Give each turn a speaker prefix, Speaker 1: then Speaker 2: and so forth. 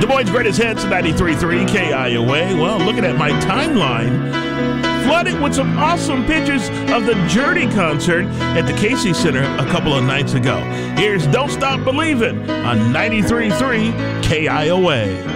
Speaker 1: Des Moines' greatest hits, 93.3 KIOA. Well, looking at my timeline, flooded with some awesome pictures of the Journey concert at the Casey Center a couple of nights ago. Here's Don't Stop Believin' on 93.3 KIOA.